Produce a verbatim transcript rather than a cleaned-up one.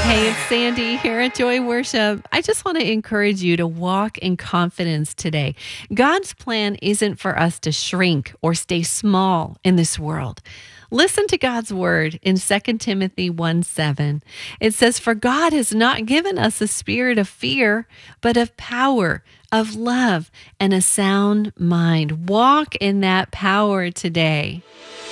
Hey, it's Sandy here at Joy Worship. I just want to encourage you to walk in confidence today. God's plan isn't for us to shrink or stay small in this world. Listen to God's word in Second Timothy one seven. It says, "For God has not given us a spirit of fear, but of power, of love, and a sound mind." Walk in that power today.